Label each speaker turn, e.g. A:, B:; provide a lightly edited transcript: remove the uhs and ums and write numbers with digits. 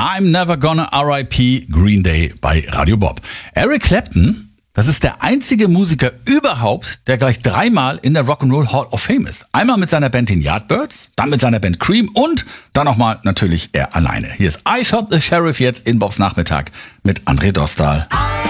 A: I'm Never Gonna R.I.P. Green Day bei Radio Bob. Eric Clapton, das ist der einzige Musiker überhaupt, der gleich 3-mal in der Rock'n'Roll Hall of Fame ist. Einmal mit seiner Band den Yardbirds, dann mit seiner Band Cream und dann nochmal natürlich er alleine. Hier ist I Shot the Sheriff jetzt in Bobs Nachmittag mit André Dostal.